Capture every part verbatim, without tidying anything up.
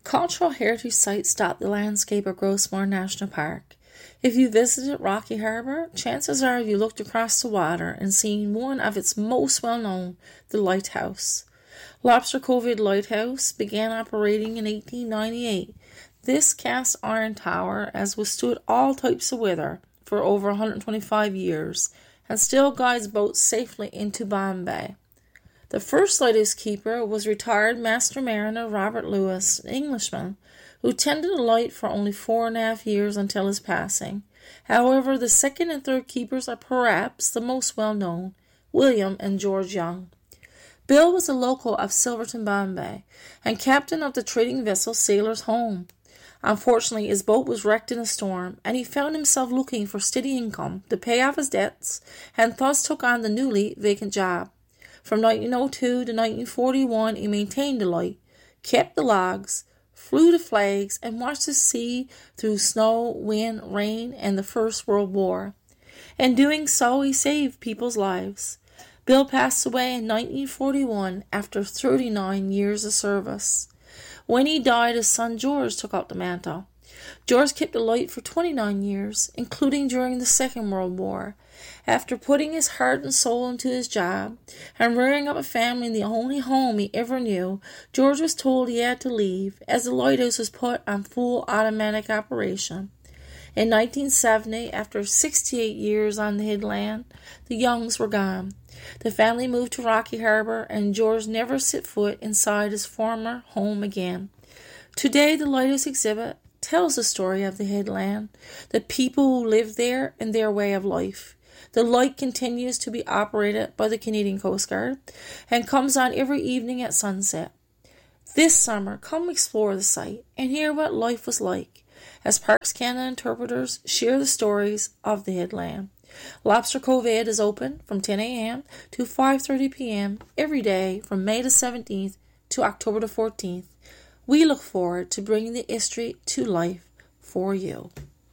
Cultural heritage sites dot the landscape of Grossmoor National Park. If you visited Rocky Harbour, chances are you looked across the water and seen one of its most well-known, the lighthouse. Lobster Cove Lighthouse began operating in eighteen ninety-eight. This cast iron tower has withstood all types of weather for over one hundred twenty-five years and still guides boats safely into Bombay. The first lighthouse keeper was retired Master Mariner Robert Lewis, an Englishman, who tended the light for only four and a half years until his passing. However, the second and third keepers are perhaps the most well-known, William and George Young. Bill was a local of Silverton, Bombay, and captain of the trading vessel Sailor's Home. Unfortunately, his boat was wrecked in a storm, and he found himself looking for steady income to pay off his debts, and thus took on the newly vacant job. From nineteen oh two to nineteen forty-one, he maintained the light, kept the logs, flew the flags, and watched the sea through snow, wind, rain, and the First World War. In doing so, he saved people's lives. Bill passed away in nineteen forty-one after thirty-nine years of service. When he died, his son George took up the mantle. George kept the light for twenty-nine years, including during the Second World War. After putting his heart and soul into his job and rearing up a family in the only home he ever knew, George was told he had to leave as the lighthouse was put on full automatic operation. In nineteen seventy, after sixty-eight years on the headland, the Youngs were gone. The family moved to Rocky Harbour, and George never set foot inside his former home again. Today, the lighthouse exhibit tells the story of the headland, the people who live there, and their way of life. The light continues to be operated by the Canadian Coast Guard and comes on every evening at sunset. This summer, come explore the site and hear what life was like as Parks Canada interpreters share the stories of the headland. Lobster Cove is open from ten a.m. to five thirty p.m. every day from May the seventeenth to October the fourteenth. We look forward to bringing the history to life for you.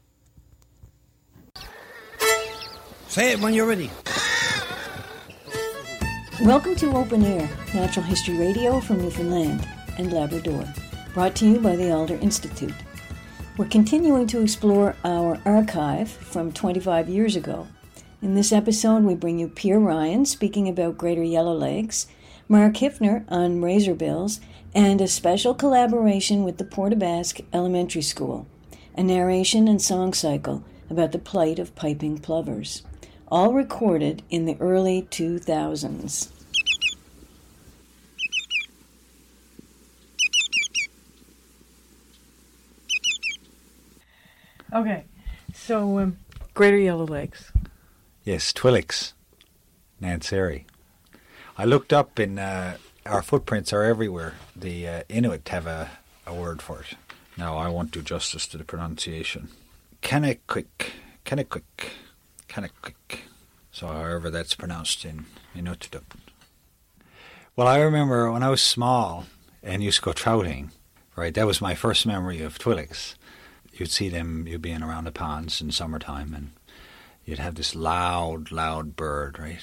Say it when you're ready. Welcome to Open Air, Natural History Radio from Newfoundland and Labrador, brought to you by the Alder Institute. We're continuing to explore our archive from twenty-five years ago. In this episode, we bring you Pierre Ryan speaking about Greater Yellowlegs, Mark Hiffner on razorbills, and a special collaboration with the Port aux Basques Elementary School, a narration and song cycle about the plight of piping plovers, all recorded in the early two thousands. Okay, so um, Greater Yellowlegs. Yes, Twilix, Nanseri. I looked up in uh, our footprints are everywhere. The uh, Inuit have a, a word for it. Now, I won't do justice to the pronunciation. Kanekwick, Kanekwick, Kanekwick. So, however that's pronounced in Inuktitut. Well, I remember when I was small and used to go trouting, right, that was my first memory of Twilix. You'd see them, you'd be in around the ponds in summertime, and you'd have this loud, loud bird, right?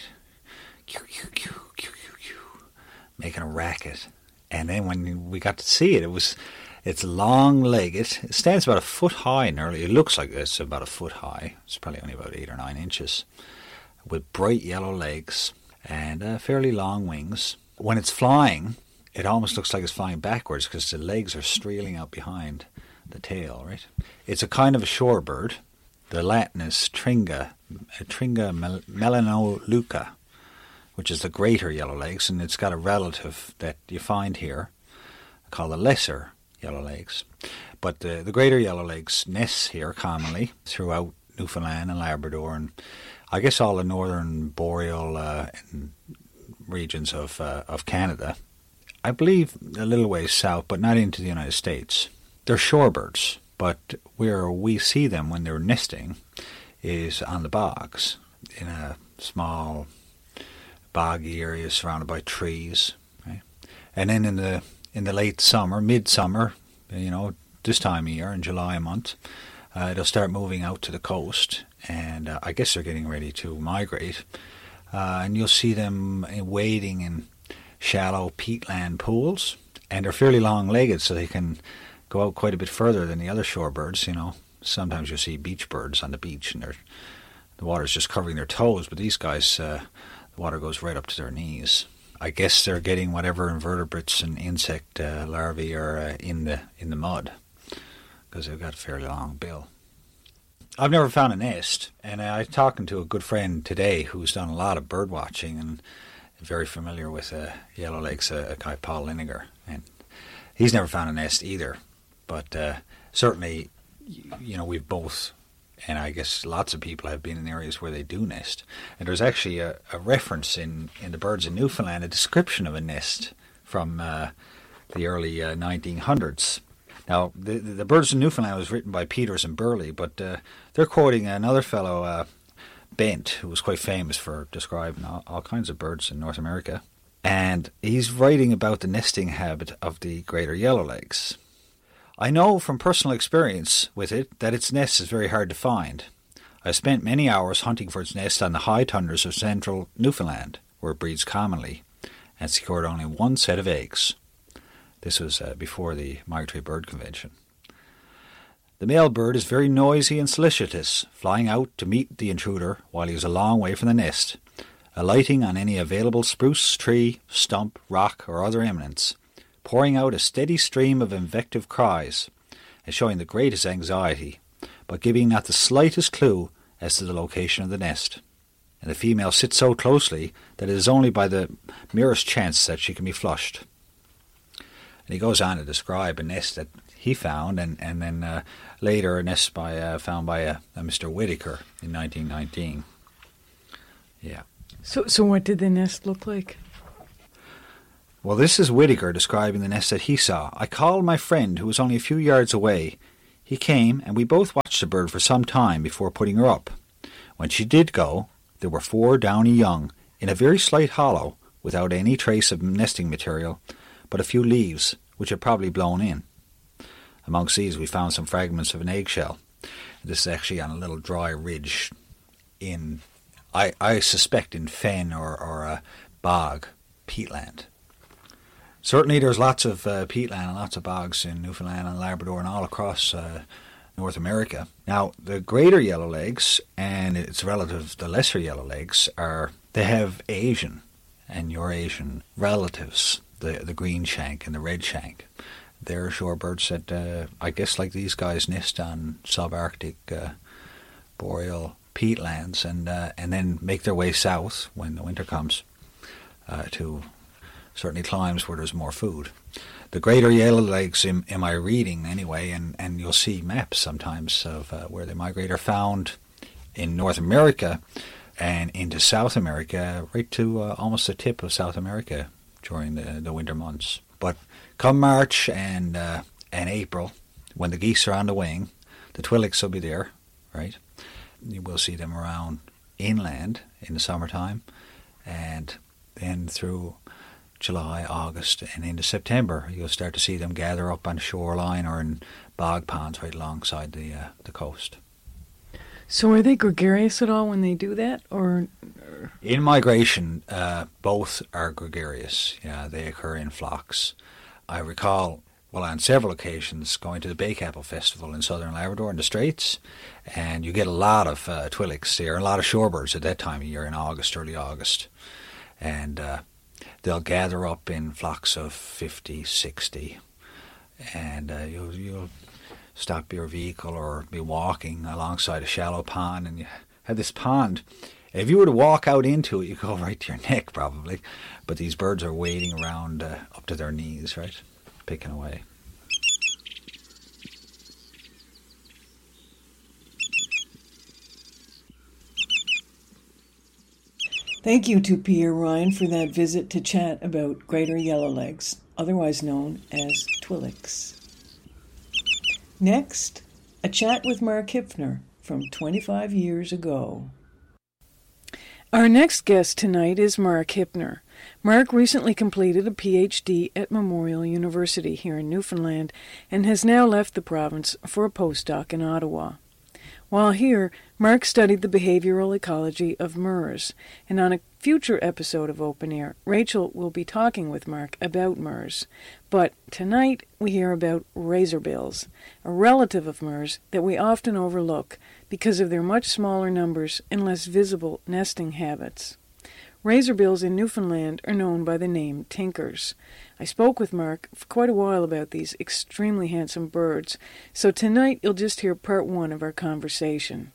Making a racket. And then when we got to see it, it was, it's long-legged. It stands about a foot high nearly. It looks like it's about a foot high. It's probably only about eight or nine inches. With bright yellow legs and uh, fairly long wings. When it's flying, it almost looks like it's flying backwards because the legs are streeling out behind the tail, right? It's a kind of a shorebird. The Latin is Tringa, Tringa mel- melanoluca, which is the greater yellowlegs, and it's got a relative that you find here called the lesser yellowlegs. But the, the greater yellowlegs nests here commonly throughout Newfoundland and Labrador, and I guess all the northern boreal uh, regions of uh, of Canada. I believe a little ways south, but not into the United States. They're shorebirds, but where we see them when they're nesting is on the bogs, in a small boggy area surrounded by trees. Right? And then in the in the late summer, midsummer, you know, this time of year, in July month, uh, they'll start moving out to the coast, and uh, I guess they're getting ready to migrate. Uh, and you'll see them wading in shallow peatland pools, and they're fairly long-legged, so they can go out quite a bit further than the other shorebirds. You know, sometimes you'll see beach birds on the beach and they're, the water's just covering their toes, but these guys, uh, the water goes right up to their knees. I guess they're getting whatever invertebrates and insect uh, larvae are uh, in the in the mud, because they've got a fairly long bill. I've never found a nest, and I was talking to a good friend today who's done a lot of bird watching and very familiar with uh, yellowlegs, a, a guy Paul Liniger, and he's never found a nest either. But uh, certainly, you know, we've both, and I guess lots of people have been in areas where they do nest. And there's actually a, a reference in, in the Birds in Newfoundland, a description of a nest from uh, the early uh, nineteen hundreds. Now, the, the Birds in Newfoundland was written by Peters and Burley, but uh, they're quoting another fellow, uh, Bent, who was quite famous for describing all, all kinds of birds in North America. And he's writing about the nesting habit of the greater yellowlegs. I know from personal experience with it that its nest is very hard to find. I spent many hours hunting for its nest on the high tundras of central Newfoundland, where it breeds commonly, and secured only one set of eggs. This was uh, before the Migratory Bird Convention. The male bird is very noisy and solicitous, flying out to meet the intruder while he is a long way from the nest, alighting on any available spruce, tree, stump, rock, or other eminence, pouring out a steady stream of invective cries, and showing the greatest anxiety, but giving not the slightest clue as to the location of the nest. And the female sits so closely that it is only by the merest chance that she can be flushed. And he goes on to describe a nest that he found, and, and then uh, later a nest by uh, found by uh, Mister Whitaker in nineteen nineteen. Yeah. So, so what did the nest look like? Well, this is Whitaker describing the nest that he saw. I called my friend, who was only a few yards away. He came, and we both watched the bird for some time before putting her up. When she did go, there were four downy young in a very slight hollow, without any trace of nesting material, but a few leaves, which had probably blown in. Amongst these we found some fragments of an eggshell. This is actually on a little dry ridge in, I, I suspect, in fen or, or a bog, peatland. Certainly there's lots of uh, peatland and lots of bogs in Newfoundland and Labrador and all across uh, North America. Now, the greater yellowlegs and its relative, the lesser yellowlegs, are, they have Asian and Eurasian relatives. The the green shank and the red shank. They're shorebirds that, uh, I guess like these guys, nest on subarctic uh, boreal peatlands and uh, and then make their way south when the winter comes uh, to certainly climes where there's more food. The greater yellowlegs, in, in my reading anyway, and, and you'll see maps sometimes of uh, where they migrate, are found in North America and into South America, right to uh, almost the tip of South America during the, the winter months. But come March and uh, and April, when the geese are on the wing, the twi'leks will be there, right? You will see them around inland in the summertime, and then through July, August, and into September, you'll start to see them gather up on the shoreline or in bog ponds right alongside the uh, the coast. So are they gregarious at all when they do that, or? In migration, uh, both are gregarious. Yeah, they occur in flocks. I recall, well, on several occasions, going to the Bakeapple Festival in southern Labrador in the Straits, and you get a lot of uh, twi'leks there, a lot of shorebirds at that time of year in August, early August. And uh, they'll gather up in flocks of fifty, sixty, and uh, you'll, you'll stop your vehicle or be walking alongside a shallow pond, and you have this pond. If you were to walk out into it, you go right to your neck probably, but these birds are wading around uh, up to their knees, right, picking away. Thank you to Pierre Ryan for that visit to chat about greater yellowlegs, otherwise known as twi'leks. Next, a chat with Mark Hipfner from twenty-five years ago. Our next guest tonight is Mark Hipfner. Mark recently completed a P H D at Memorial University here in Newfoundland and has now left the province for a postdoc in Ottawa. While here, Mark studied the behavioral ecology of murres, and on a future episode of Open Air, Rachel will be talking with Mark about murres. But tonight, we hear about razorbills, a relative of murres that we often overlook because of their much smaller numbers and less visible nesting habits. Razorbills in Newfoundland are known by the name tinkers. I spoke with Mark for quite a while about these extremely handsome birds, so tonight you'll just hear part one of our conversation.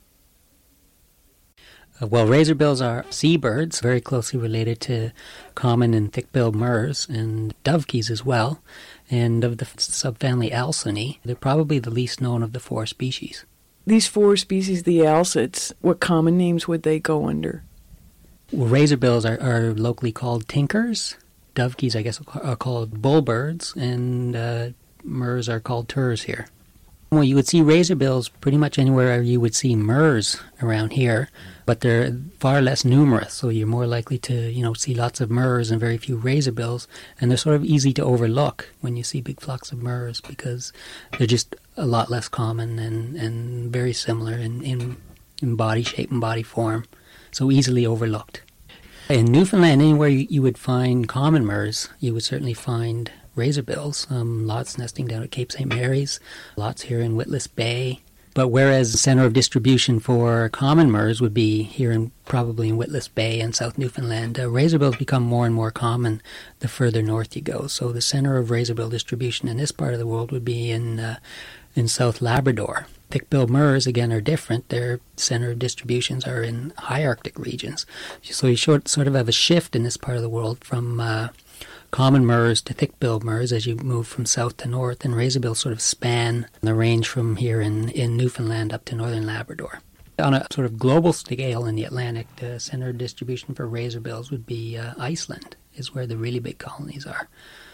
Uh, well, razorbills are seabirds, very closely related to common and thick-billed murres, and dovekies as well. And of the subfamily Alcyone, they're probably the least known of the four species. These four species, the alcids, what common names would they go under? Well, razorbills are, are locally called tinkers. Dovekies, I guess, are called bullbirds, and uh, murres are called turs here. Well, you would see razorbills pretty much anywhere you would see murres around here, but they're far less numerous, so you're more likely to, you know, see lots of murres and very few razorbills, and they're sort of easy to overlook when you see big flocks of murres because they're just a lot less common and, and very similar in, in, in body shape and body form, so easily overlooked. In Newfoundland, anywhere you, you would find common murres, you would certainly find razorbills. Um, lots nesting down at Cape Saint Mary's, lots here in Witless Bay. But whereas the center of distribution for common murres would be here in probably in Witless Bay and South Newfoundland, uh, razorbills become more and more common the further north you go. So the center of razorbill distribution in this part of the world would be in uh, in South Labrador. Thick-billed murres, again, are different. Their center of distributions are in high Arctic regions. So you sort sort of have a shift in this part of the world from uh, common murres to thick-billed murres as you move from south to north, and razorbills sort of span the range from here in, in Newfoundland up to northern Labrador. On a sort of global scale in the Atlantic, the center of distribution for razorbills would be uh, Iceland, is where the really big colonies are.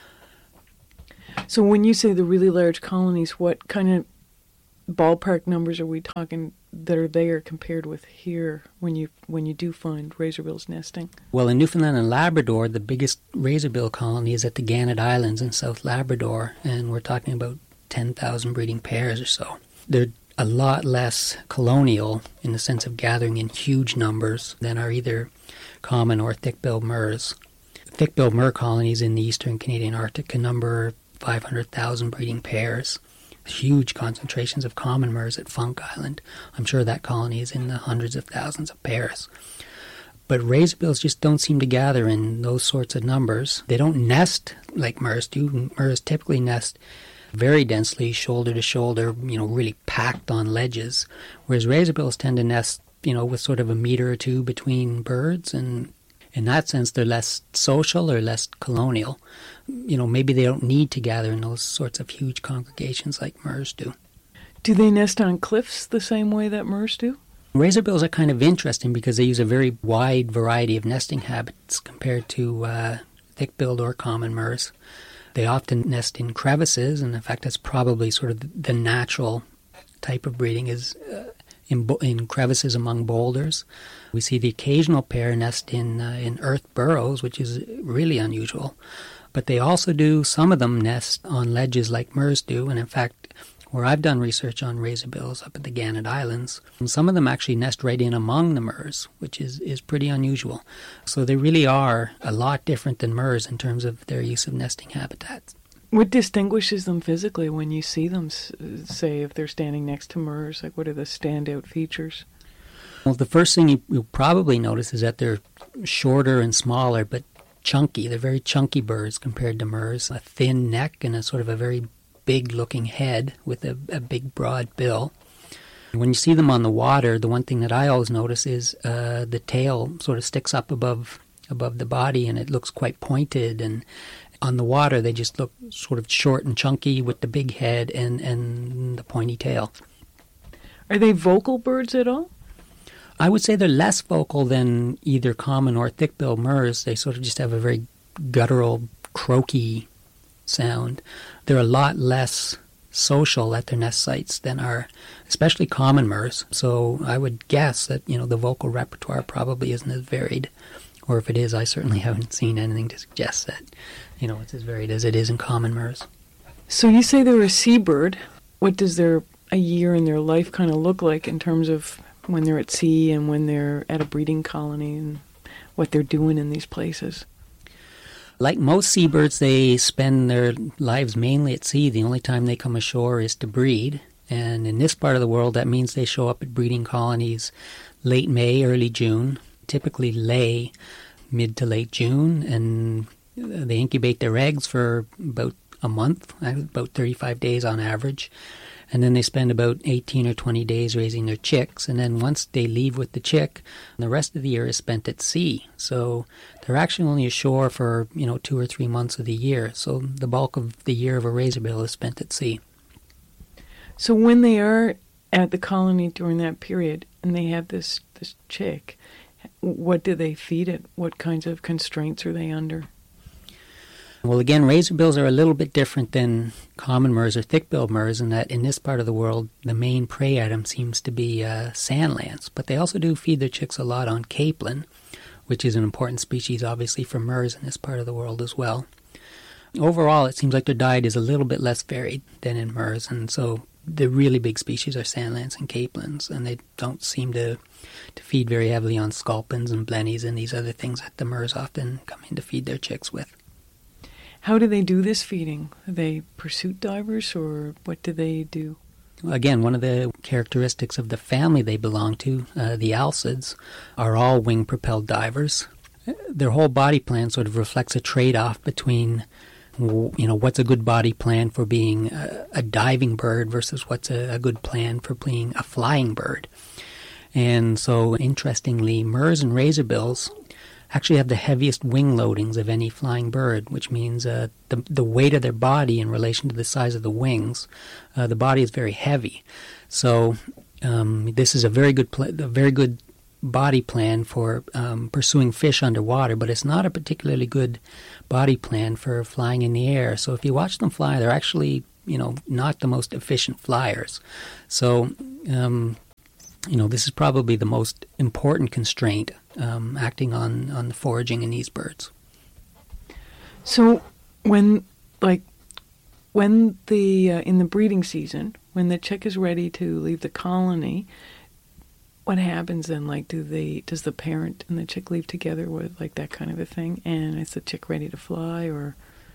So when you say the really large colonies, what kind of ballpark numbers are we talking that are there compared with here when you when you do find razorbills nesting? Well, in Newfoundland and Labrador, the biggest razorbill colony is at the Gannet Islands in South Labrador, and we're talking about ten thousand breeding pairs or so. They're a lot less colonial in the sense of gathering in huge numbers than are either common or thick-billed murres. Thick-billed murre colonies in the eastern Canadian Arctic can number five hundred thousand breeding pairs. Huge concentrations of common murres at Funk Island. I'm sure that colony is in the hundreds of thousands of pairs. But razorbills just don't seem to gather in those sorts of numbers. They don't nest like murres do. Murres typically nest very densely, shoulder to shoulder, you know, really packed on ledges, whereas razorbills tend to nest, you know, with sort of a meter or two between birds, and in that sense they're less social or less colonial. You know, maybe they don't need to gather in those sorts of huge congregations like murres do. Do they nest on cliffs the same way that murres do? Razorbills are kind of interesting because they use a very wide variety of nesting habits compared to uh, thick-billed or common murres. They often nest in crevices, and in fact that's probably sort of the natural type of breeding is uh, in, bo- in crevices among boulders. We see the occasional pair nest in uh, in earth burrows, which is really unusual. But they also do, some of them nest on ledges like murres do, and in fact, where I've done research on razorbills up at the Gannet Islands, some of them actually nest right in among the murres, which is, is pretty unusual. So they really are a lot different than murres in terms of their use of nesting habitats. What distinguishes them physically when you see them, say, if they're standing next to murres? Like, what are the standout features? Well, the first thing you, you'll probably notice is that they're shorter and smaller, but chunky. They're very chunky birds compared to murres. A thin neck and a sort of a very big-looking head with a, a big, broad bill. When you see them on the water, the one thing that I always notice is uh, the tail sort of sticks up above above the body, and it looks quite pointed. And on the water, they just look sort of short and chunky with the big head and, and the pointy tail. Are they vocal birds at all? I would say they're less vocal than either common or thick-billed murres. They sort of just have a very guttural, croaky sound. They're a lot less social at their nest sites than are especially common murres. So I would guess that, you know, the vocal repertoire probably isn't as varied. Or if it is, I certainly haven't seen anything to suggest that, you know, it's as varied as it is in common murres. So you say they're a seabird. What does their a year in their life kind of look like in terms of when they're at sea and when they're at a breeding colony and what they're doing in these places? Like most seabirds, they spend their lives mainly at sea. The only time they come ashore is to breed. And in this part of the world, that means they show up at breeding colonies late May, early June, typically lay mid to late June, and they incubate their eggs for about a month, about thirty-five days on average. And then they spend about eighteen or twenty days raising their chicks. And then once they leave with the chick, the rest of the year is spent at sea. So they're actually only ashore for, you know, two or three months of the year. So the bulk of the year of a razorbill is spent at sea. So when they are at the colony during that period and they have this, this chick, what do they feed it? What kinds of constraints are they under? Well, again, razorbills are a little bit different than common murres or thick-billed murres in that in this part of the world, the main prey item seems to be uh, sand lance. But they also do feed their chicks a lot on capelin, which is an important species, obviously, for murres in this part of the world as well. Overall, it seems like their diet is a little bit less varied than in murres, and so the really big species are sand lance and capelins, and they don't seem to, to feed very heavily on sculpins and blennies and these other things that the murres often come in to feed their chicks with. How do they do this feeding? Are they pursuit divers, or what do they do? Again, one of the characteristics of the family they belong to, uh, the alcids, are all wing-propelled divers. Their whole body plan sort of reflects a trade-off between, you know, what's a good body plan for being a, a diving bird versus what's a, a good plan for being a flying bird. And so, interestingly, murres and razorbills actually have the heaviest wing loadings of any flying bird, which means uh, the the weight of their body in relation to the size of the wings, uh, the body is very heavy. So um, this is a very good pl- a very good body plan for um, pursuing fish underwater, but it's not a particularly good body plan for flying in the air. So if you watch them fly, they're actually, you know, not the most efficient flyers. So um, you know, this is probably the most important constraint um, acting on, on the foraging in these birds. So when, like, when the, uh, in the breeding season, when the chick is ready to leave the colony, what happens then? Like, do they, does the parent and the chick leave together with, like, that kind of a thing? And is the chick ready to fly, or?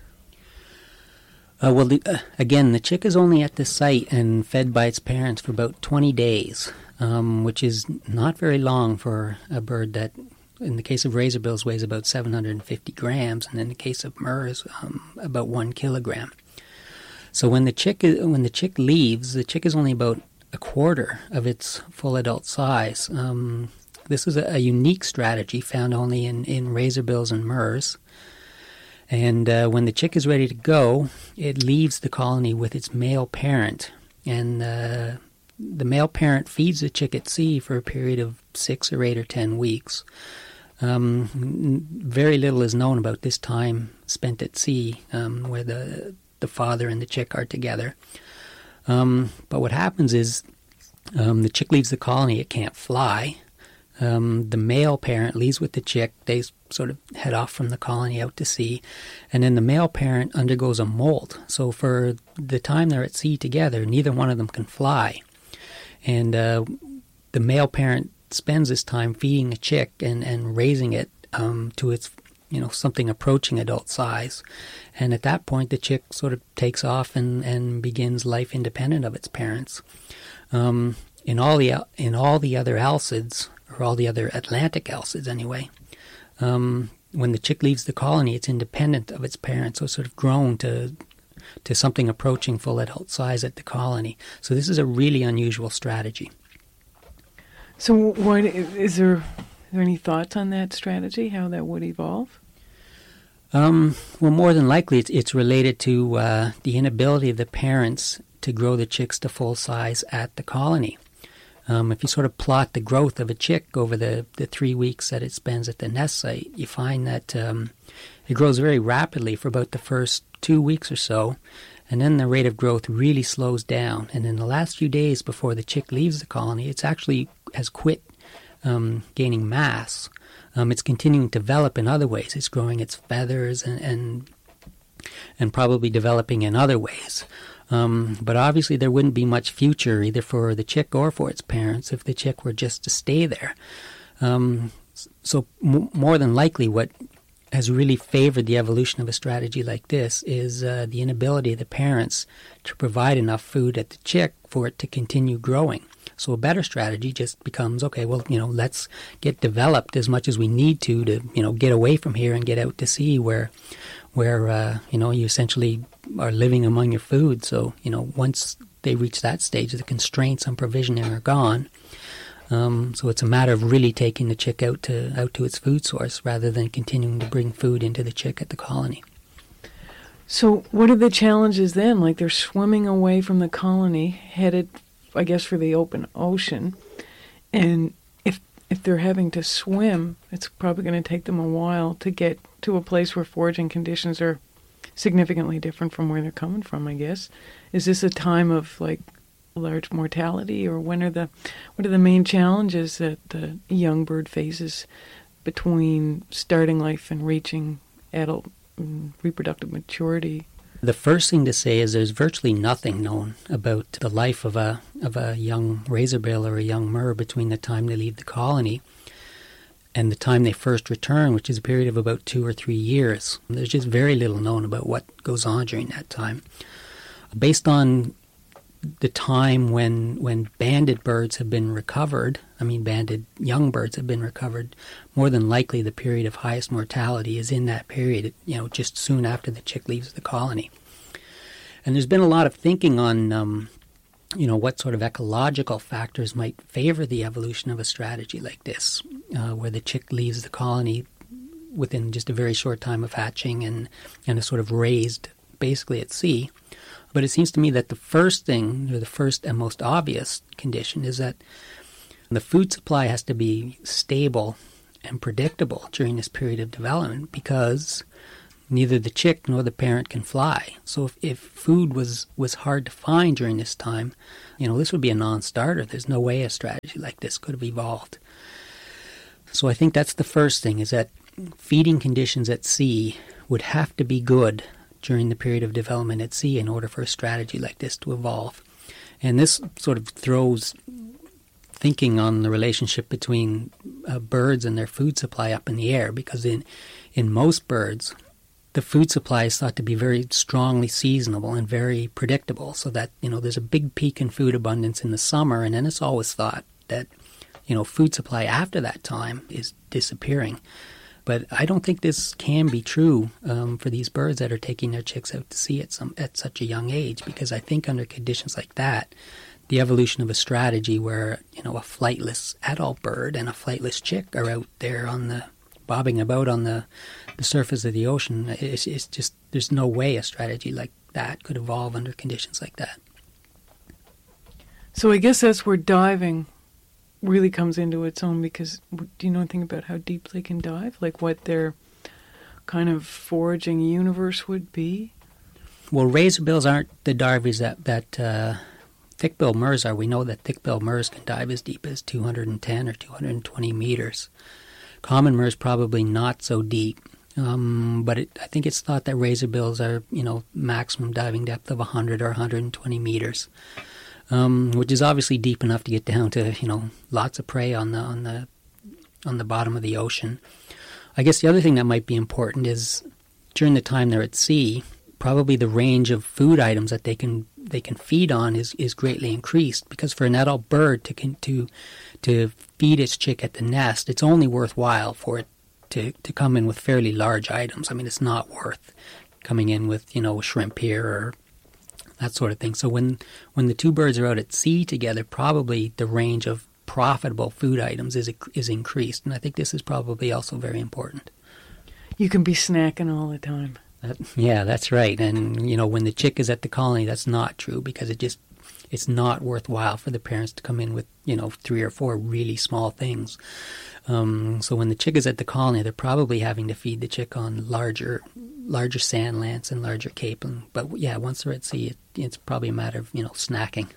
Uh, well, the, uh, again, the chick is only at the site and fed by its parents for about twenty days, um, which is not very long for a bird that, in the case of razorbills, weighs about seven hundred fifty grams, and in the case of murres, um, about one kilogram. So when the chick is, when the chick leaves, the chick is only about a quarter of its full adult size. Um, this is a, a unique strategy found only in, in razorbills and murres. And uh, when the chick is ready to go, it leaves the colony with its male parent. And uh, the male parent feeds the chick at sea for a period of six or eight or ten weeks. Um, very little is known about this time spent at sea, um, where the the father and the chick are together. Um, but what happens is um, the chick leaves the colony, it can't fly. Um, the male parent leaves with the chick. They sort of head off from the colony out to sea. And then the male parent undergoes a molt. So for the time they're at sea together, neither one of them can fly. And uh, the male parent spends this time feeding the chick and, and raising it um, to its, you know, something approaching adult size. And at that point, the chick sort of takes off and, and begins life independent of its parents. Um, in all the in all the other alcids, or all the other Atlantic alcids anyway, um, when the chick leaves the colony, it's independent of its parents, so it's sort of grown to to something approaching full adult size at the colony. So this is a really unusual strategy. So what, is there, are there any thoughts on that strategy, how that would evolve? Um, well, more than likely it's, it's related to uh, the inability of the parents to grow the chicks to full size at the colony. Um, if you sort of plot the growth of a chick over the, the three weeks that it spends at the nest site, you find that um, it grows very rapidly for about the first two weeks or so, and then the rate of growth really slows down. And in the last few days before the chick leaves the colony, it's actually has quit um, gaining mass. Um, it's continuing to develop in other ways. It's growing its feathers and and, and probably developing in other ways. Um, but obviously there wouldn't be much future either for the chick or for its parents if the chick were just to stay there. Um, so m- more than likely what has really favored the evolution of a strategy like this is uh, the inability of the parents to provide enough food at the chick for it to continue growing. So a better strategy just becomes, okay, well, you know, let's get developed as much as we need to to, you know, get away from here and get out to sea where, where uh, you know, you essentially are living among your food. So, you know, once they reach that stage, the constraints on provisioning are gone. Um, so it's a matter of really taking the chick out to out to its food source rather than continuing to bring food into the chick at the colony. So what are the challenges then? Like they're swimming away from the colony, headed, I guess, for the open ocean. And if if they're having to swim, it's probably going to take them a while to get to a place where foraging conditions are significantly different from where they're coming from, I guess. Is this a time of, like, large mortality, or when are the what are the main challenges that the young bird faces between starting life and reaching adult and reproductive maturity? The first thing to say is there's virtually nothing known about the life of a of a young razorbill or a young murre between the time they leave the colony and the time they first return, which is a period of about two or three years. There's just very little known about what goes on during that time. Based on the time when when banded birds have been recovered, I mean banded young birds have been recovered, more than likely the period of highest mortality is in that period, you know, just soon after the chick leaves the colony. And there's been a lot of thinking on, um, you know, what sort of ecological factors might favor the evolution of a strategy like this, uh, where the chick leaves the colony within just a very short time of hatching and, and is sort of raised basically at sea. But it seems to me that the first thing, or the first and most obvious condition, is that the food supply has to be stable and predictable during this period of development, because neither the chick nor the parent can fly. So if, if food was, was hard to find during this time, you know, this would be a non-starter. There's no way a strategy like this could have evolved. So I think that's the first thing, is that feeding conditions at sea would have to be good during the period of development at sea in order for a strategy like this to evolve. And this sort of throws thinking on the relationship between uh, birds and their food supply up in the air, because in in most birds, the food supply is thought to be very strongly seasonable and very predictable, so that, you know, there's a big peak in food abundance in the summer, and then it's always thought that, you know, food supply after that time is disappearing. But I don't think this can be true um, for these birds that are taking their chicks out to sea at some at such a young age, because I think under conditions like that, the evolution of a strategy where, you know, a flightless adult bird and a flightless chick are out there on the bobbing about on the, the surface of the ocean, it's, it's just, there's no way a strategy like that could evolve under conditions like that. So I guess that's where diving really comes into its own, because do you know anything about how deep they can dive? Like what their kind of foraging universe would be? Well, razorbills aren't the divers that, that uh, thick-billed murres are. We know that thick-billed murres can dive as deep as two hundred ten or two hundred twenty meters. Common murres probably not so deep, um, but it, I think it's thought that razorbills are, you know, maximum diving depth of one hundred or one hundred twenty meters. Um, which is obviously deep enough to get down to, you know, lots of prey on the on the on the bottom of the ocean. I guess the other thing that might be important is during the time they're at sea, probably the range of food items that they can they can feed on is, is greatly increased, because for an adult bird to to to feed its chick at the nest, it's only worthwhile for it to, to come in with fairly large items. I mean, it's not worth coming in with, you know, shrimp here or that sort of thing. So when when the two birds are out at sea together, probably the range of profitable food items is is increased, and I think this is probably also very important. You can be snacking all the time. That, yeah, that's right. And, you know, when the chick is at the colony, that's not true, because it just it's not worthwhile for the parents to come in with, you know, three or four really small things. Um, so when the chick is at the colony, they're probably having to feed the chick on larger larger sand lance and larger capelin. But yeah, once they're at sea, it, it's probably a matter of, you know, snacking.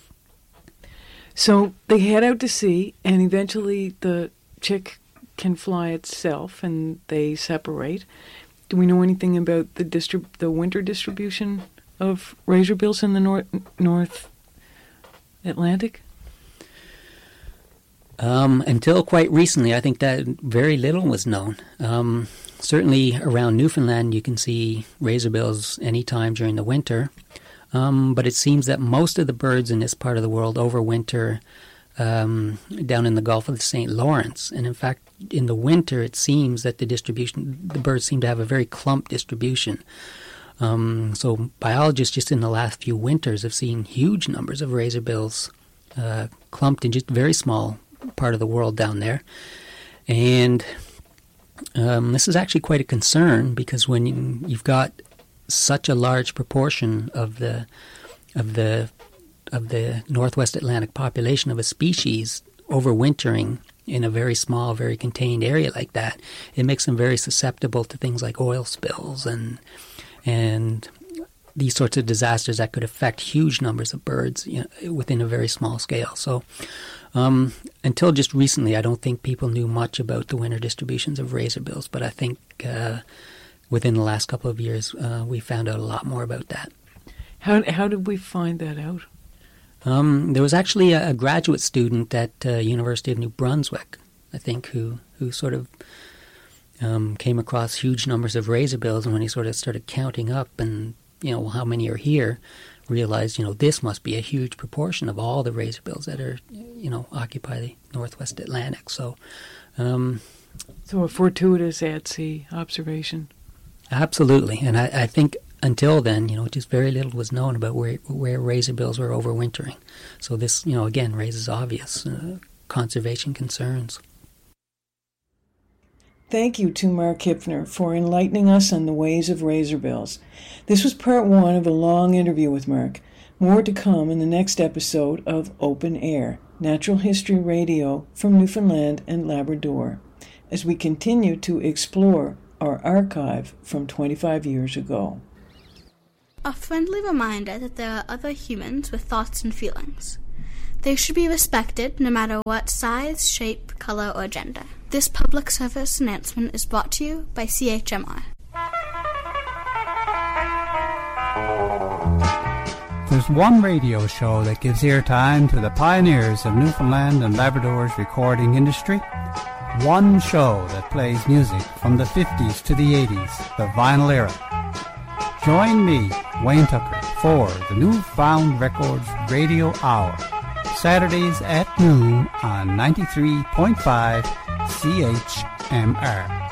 So they head out to sea, and eventually the chick can fly itself, and they separate. Do we know anything about the distrib- the winter distribution of razorbills in the North North Atlantic? Um, until quite recently, I think that very little was known. Um, certainly around Newfoundland, you can see razorbills anytime during the winter. Um, but it seems that most of the birds in this part of the world overwinter um, down in the Gulf of Saint Lawrence. And in fact, in the winter, it seems that the distribution, the birds seem to have a very clumped distribution. Um, so biologists just in the last few winters have seen huge numbers of razorbills uh, clumped in just a very small part of the world down there. And um, this is actually quite a concern, because when you, you've got such a large proportion of the of the of the Northwest Atlantic population of a species overwintering in a very small, very contained area like that, it makes them very susceptible to things like oil spills and and these sorts of disasters that could affect huge numbers of birds, you know, within a very small scale. So um, until just recently, I don't think people knew much about the winter distributions of razorbills, but I think uh, within the last couple of years, uh, we found out a lot more about that. How how did we find that out? Um, there was actually a, a graduate student at uh, University of New Brunswick, I think, who, who sort of um, came across huge numbers of razorbills, and when he sort of started counting up and, you know, how many are here, realized, you know, this must be a huge proportion of all the razorbills that are, you know, occupy the Northwest Atlantic. So, um, so a fortuitous at-sea observation. Absolutely, and I, I think until then, you know, just very little was known about where where razorbills were overwintering. So this, you know, again raises obvious uh, conservation concerns. Thank you to Mark Hipfner for enlightening us on the ways of razorbills. This was part one of a long interview with Mark. More to come in the next episode of Open Air, Natural History Radio from Newfoundland and Labrador, as we continue to explore our archive from twenty-five years ago. A friendly reminder that there are other humans with thoughts and feelings. They should be respected no matter what size, shape, color, or gender. This public service announcement is brought to you by C H M R. There's one radio show that gives airtime to the pioneers of Newfoundland and Labrador's recording industry. One show that plays music from the fifties to the eighties, the vinyl era. Join me, Wayne Tucker, for the Newfound Records Radio Hour, Saturdays at noon on ninety-three point five C H M R.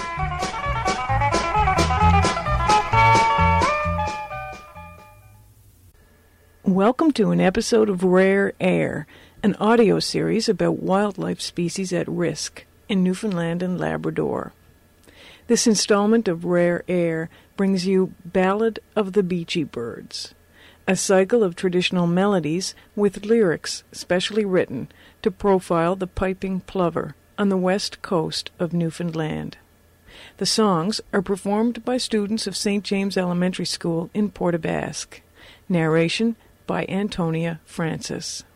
Welcome to an episode of Rare Air, an audio series about wildlife species at risk in Newfoundland and Labrador. This installment of Rare Air brings you Ballad of the Beachy Birds, a cycle of traditional melodies with lyrics specially written to profile the piping plover on the west coast of Newfoundland. The songs are performed by students of Saint James Elementary School in Port-aux-Basques. Narration by Antonia Francis.